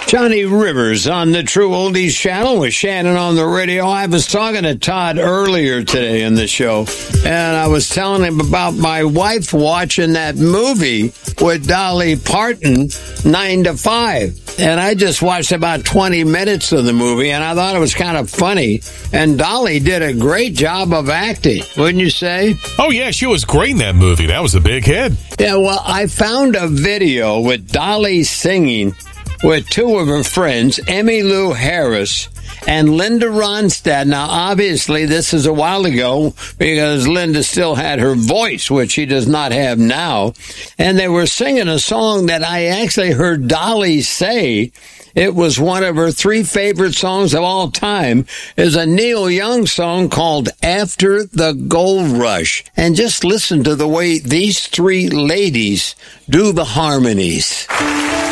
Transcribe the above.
Johnny Rivers on the True Oldies channel with Shannon on the radio. I was talking to Todd earlier today in the show, and I was telling him about my wife watching that movie with Dolly Parton, 9 to 5. And I just watched about 20 minutes of the movie, and I thought it was kind of funny. And Dolly did a great job of acting, wouldn't you say? Oh, yeah, she was great in that movie. That was a big hit. Yeah, well, I found a video with Dolly singing with two of her friends, Emmylou Harris and Linda Ronstadt. Now, obviously, this is a while ago because Linda still had her voice, which she does not have now. And they were singing a song that I actually heard Dolly say it was one of her 3 favorite songs of all time, is a Neil Young song called After the Gold Rush. And just listen to the way these 3 ladies do the harmonies.